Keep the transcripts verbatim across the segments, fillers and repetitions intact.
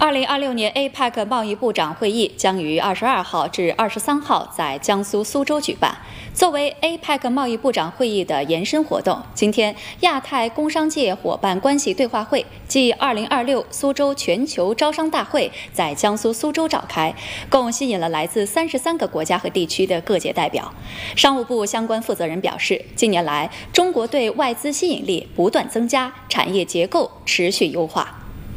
二零二六年 A P E C 贸易部长会议将于二十二号至二十三号在江苏苏州举办。作为 A P E C 贸易部长会议的延伸活动，今天亚太工商界伙伴关系对话会暨二零二六苏州全球招商大会在江苏苏州召开，共吸引了来自三十三个国家和地区的各界代表。商务部相关负责人表示，近年来中国对外资吸引力不断增加，产业结构持续优化。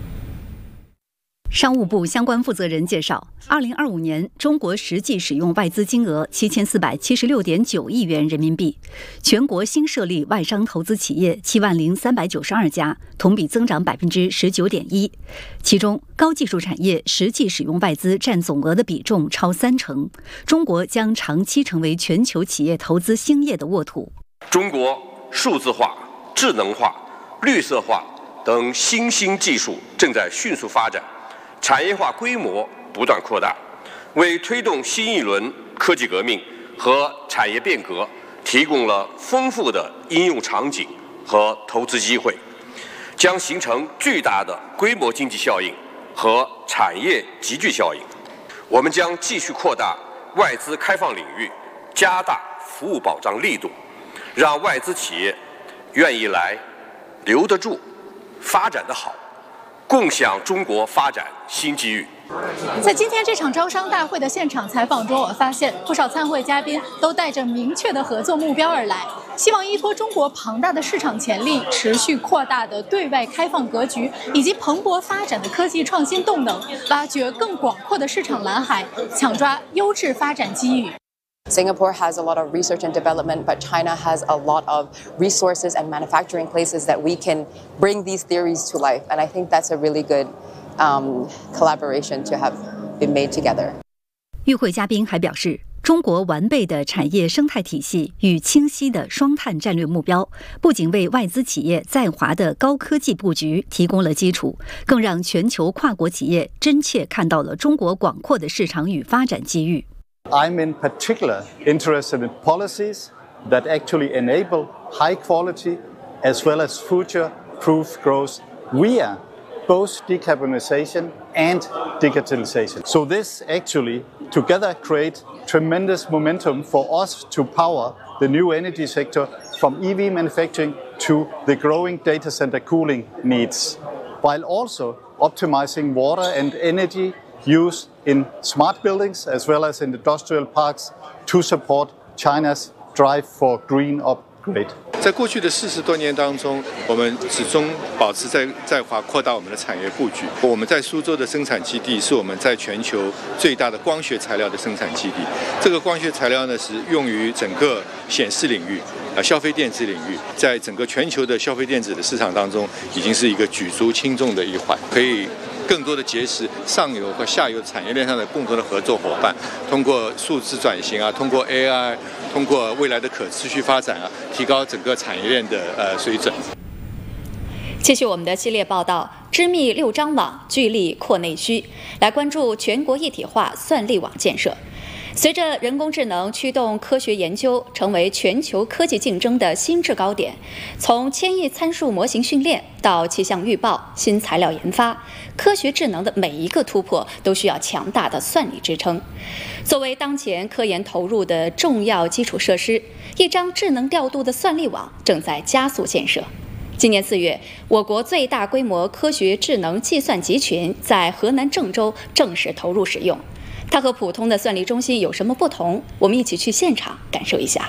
商务部相关负责人介绍，二零二五年中国实际使用外资金额七千四百七十六点九亿元人民币，全国新设立外商投资企业七万零三百九十二家，同比增长百分之十九点一。其中，高技术产业实际使用外资占总额的比重超三成。中国将长期成为全球企业投资兴业的沃土。 中国数字化、智能化、绿色化等新兴技术正在迅速发展。产业化规模不断扩大，为推动新一轮科技革命和产业变革提供了丰富的应用场景和投资机会，将形成巨大的规模经济效应和产业集聚效应。我们将继续扩大外资开放领域，加大服务保障力度，让外资企业愿意来、留得住、发展得好，共享中国发展新机遇。 在今天这场招商大会的现场采访中，我发现不少参会嘉宾都带着明确的合作目标而来，希望依托中国庞大的市场潜力、持续扩大的对外开放格局以及蓬勃发展的科技创新动能，挖掘更广阔的市场蓝海，抢抓优质发展机遇。 Singapore has a lot of research and development, but China has a lot of resources and manufacturing places that we can bring these theories to life. And I think that's a really good um, collaboration to have been made together. 与会嘉宾还表示，中国完备的产业生态体系与清晰的双碳战略目标，不仅为外资企业在华的高科技布局提供了基础，更让全球跨国企业真切看到了中国广阔的市场与发展机遇。 I'm in particular interested in policies that actually enable high quality as well as future-proof growth via both decarbonization and digitalization. So this actually together create tremendous momentum for us to power the new energy sector from E V manufacturing to the growing data center cooling needs, while also optimizing water and energy use in smart buildings as well as in industrial parks to support China's drive for green upgrade. 在过去的四十多年当中，我们始终保持在在华扩大我们的产业布局。我们在苏州的生产基地是我们在全球最大的光学材料的生产基地。这个光学材料呢是用于整个显示领域、啊消费电子领域，在整个全球的消费电子的市场当中，已经是一个举足轻重的一环，可以更多的结识上游和下游产业链上的共同的合作伙伴，通过数字转型啊，通过 A I， 通过未来的可持续发展啊，提高整个产业链的呃水准。 继续我们的系列报道，织密六张网，聚力扩内需，来关注全国一体化算力网建设。随着人工智能驱动科学研究成为全球科技竞争的新制高点，从千亿参数模型训练到气象预报、新材料研发，科学智能的每一个突破都需要强大的算力支撑。作为当前科研投入的重要基础设施，一张智能调度的算力网正在加速建设。今年四月，我国最大规模科学智能计算集群在河南郑州正式投入使用。它和普通的算力中心有什么不同？我们一起去现场感受一下。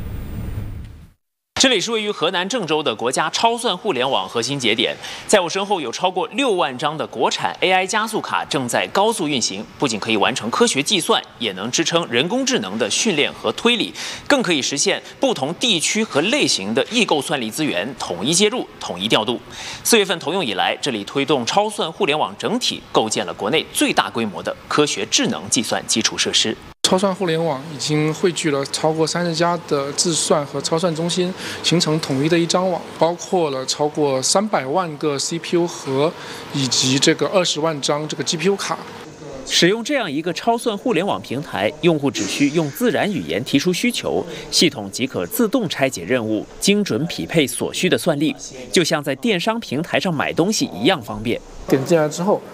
这里是位于河南郑州的国家超算互联网核心节点，在我身后有超过六万张的国产 A I 加速卡正在高速运行，不仅可以完成科学计算，也能支撑人工智能的训练和推理，更可以实现不同地区和类型的异构算力资源统一接入、统一调度。四月份投用以来，这里推动超算互联网整体构建了国内最大规模的科学智能计算基础设施。 超算互联网已经汇聚了超过三十家的自算和超算中心，形成统一的一张网，包括了超过三百万个 C P U 核，以及这个二十万张这个 G P U 卡。 使用这样一个超算互联网平台，用户只需用自然语言提出需求，系统即可自动拆解任务，精准匹配所需的算力，就像在电商平台上买东西一样方便。 点进来之后，